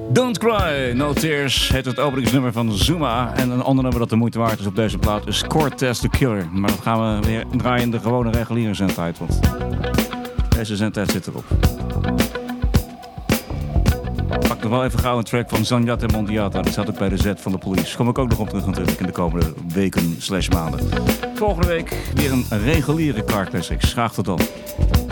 Don't Cry, No Tears heet het openingsnummer van Zuma. En een ander nummer dat de moeite waard is op deze plaat is Cortez the Killer. Maar dat gaan we weer draaien in de gewone reguliere zendtijd, want deze zendtijd zit erop. Pak nog wel even gauw een track van Zanjata Mondiata. Die zat ook bij de Z van de Police. Kom ik ook nog op terug natuurlijk in de komende weken/maanden. Volgende week weer een reguliere Car Classics. Graag tot dan.